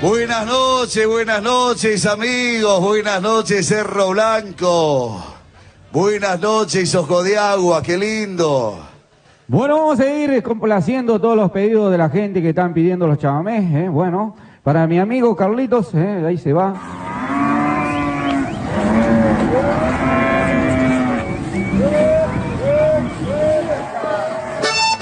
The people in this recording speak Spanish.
Buenas noches amigos, buenas noches Cerro Blanco, buenas noches Ojo de Agua, qué lindo. Bueno, vamos a seguir complaciendo todos los pedidos de la gente que están pidiendo los chamamés, Bueno, para mi amigo Carlitos, ahí se va.